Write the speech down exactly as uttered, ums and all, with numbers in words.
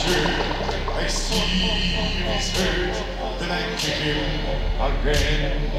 hurt. I see if he's hurt, then I kick him again.